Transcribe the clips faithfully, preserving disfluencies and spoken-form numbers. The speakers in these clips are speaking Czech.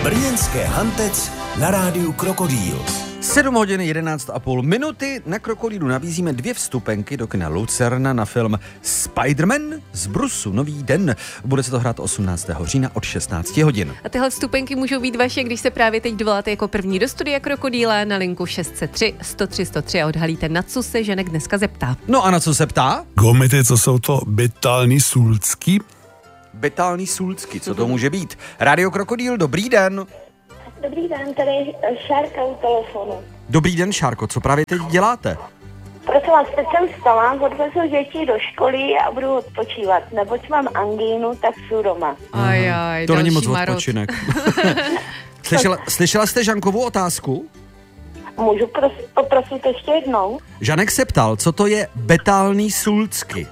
Brněnské Hantec na rádiu Krokodýl. sedm hodin jedenáct a půl minuty. Na Krokodýlu nabízíme dvě vstupenky do kina Lucerna na film Spider-Man z Brusu Nový den. Bude se to hrát osmnáctého října od šestnácti hodin. A tyhle vstupenky můžou být vaše, když se právě teď dovoláte jako první do studia Krokodýla na linku šest set tři sto tři sto tři a odhalíte, na co se Žanek dneska zeptá. No a na co se ptá? Gomity, co jsou to betální sulcky? Betální sulcky, co to může být? Rádio Krokodýl, dobrý den. Dobrý den, tady Šárka u telefonu. Dobrý den, Šárko, co právě teď děláte? Prosím vás, teď jsem vstala, odvezl děti do školy a budu odpočívat. Neboť mám angínu, tak jsou doma. Ajaj, To není moc marot. odpočinek. slyšela, slyšela jste Žankovu otázku? Můžu pros, poprosit ještě jednou? Žanek se ptal, co to je betální sulcky.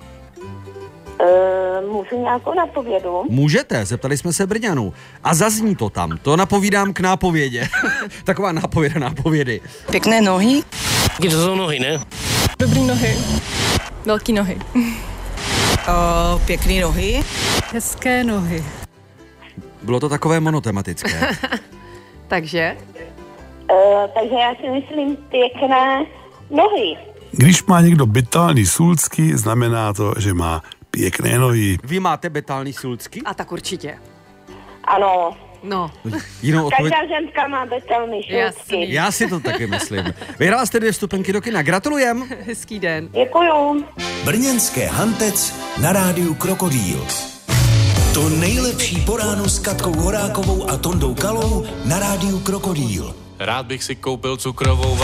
E, můžu nějakou napovědu? Můžete, zeptali jsme se Brňanů. A zazní to tam, to napovídám k nápovědě. Taková nápověda nápovědy. Pěkné nohy. To jsou nohy, ne? Dobrý nohy. Velký nohy. O, pěkný nohy. Hezké nohy. Bylo to takové monotematické. Takže? E, takže já si myslím pěkné nohy. Když má někdo betální sulcky, znamená to, že má pěkné nohy. Vy máte betální sulcky? A tak určitě. Ano. No, Jinou odpověď? Každá ženská má betální šulcky. Jasný. Já si to taky myslím. Vyhrala jste dvě vstupenky do kina. Gratulujem. hezký den. Děkuju. Brněnské Hantec na rádiu Krokodýl. To nejlepší po ránu s Katkou Horákovou a Tondou Kalou na rádiu Krokodýl. Rád bych si koupil cukrovou